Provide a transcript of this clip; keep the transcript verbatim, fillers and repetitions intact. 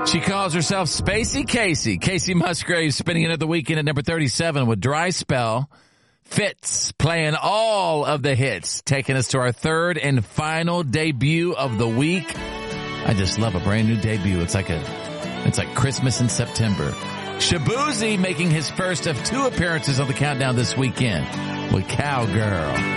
She calls herself Spacey Casey. Casey Musgraves spending another weekend at number thirty-seven with Dry Spell. Fitz playing all of the hits, taking us to our third and final debut of the week. I just love a brand new debut. It's like a, it's like Christmas in September. Shaboozey making his first of two appearances on the countdown this weekend with Cowgirl.